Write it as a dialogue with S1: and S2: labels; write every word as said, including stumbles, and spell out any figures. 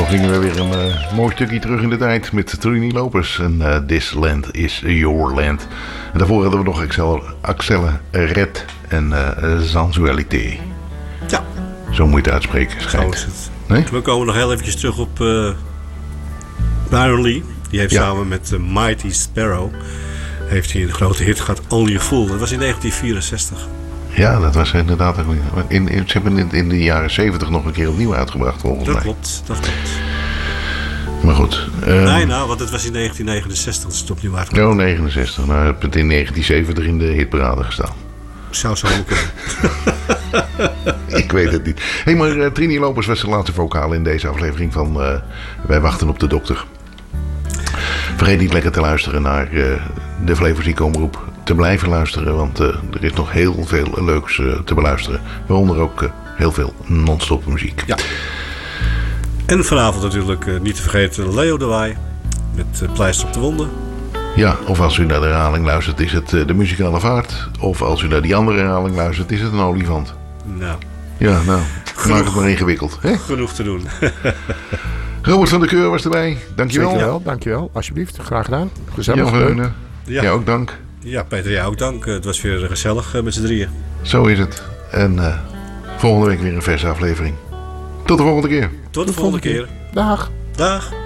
S1: gingen we weer een uh, mooi stukje terug in de tijd met Trini Lopez. En uh, This Land is Your Land. En daarvoor hadden we nog Axel, Axelle Red en uh, Sensualité.
S2: Ja.
S1: Zo moet je het uitspreken, schijnt.
S2: Zo is het.
S1: Nee?
S2: We komen nog heel eventjes terug op uh, Byron Lee. Die heeft ja. samen met uh, Mighty Sparrow heeft hij een grote hit gehad, Only a Fool. Dat was in negentien vierenzestig.
S1: Ja, dat was inderdaad. In, in, ze hebben het in de jaren zeventig nog een keer opnieuw uitgebracht, volgens
S2: dat
S1: mij.
S2: Klopt, dat klopt.
S1: Maar goed.
S2: Uh, nee, nou, want het was in negentien negenenzestig dat het opnieuw uitgebracht.
S1: Oh, negenenzestig. Nou, heb het in negentien zeventig in de hitparade gestaan.
S2: Zou zo kunnen.
S1: Ik weet het niet. Hé, hey, maar uh, Trini Lopez was de laatste vocale in deze aflevering van uh, Wij wachten op de dokter. Vergeet niet lekker te luisteren naar uh, de Flevozieke Omroep. Te blijven luisteren, want uh, er is nog heel veel leuks uh, te beluisteren. Waaronder ook uh, heel veel non-stop muziek.
S2: Ja. En vanavond natuurlijk uh, niet te vergeten Leo de Waai met uh, Pleister op de wonden.
S1: Ja, of als u naar de herhaling luistert is het uh, de muzikale vaart. Of als u naar die andere herhaling luistert is het een olifant.
S2: Nou.
S1: Ja, nou, maak het maar ingewikkeld. Hè?
S2: Genoeg te doen.
S1: Robert van der Keur was erbij. Dankjewel.
S3: Dankjewel, dankjewel. Alsjeblieft, graag gedaan. Gezellig.
S1: Jan
S3: leuk.
S1: Ja. Jij ook dank.
S2: Ja, Peter, jij ook dank. Het was weer gezellig uh, met z'n drieën.
S1: Zo is het. En uh, volgende week weer een verse aflevering. Tot de volgende keer.
S2: Tot de, Tot de volgende keer. keer.
S3: Dag.
S2: Dag.